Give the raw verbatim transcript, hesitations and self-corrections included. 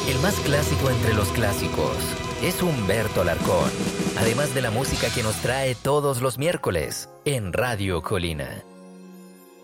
El más clásico entre los clásicos es Humberto Alarcón, además de la música que nos trae todos los miércoles en Radio Colina.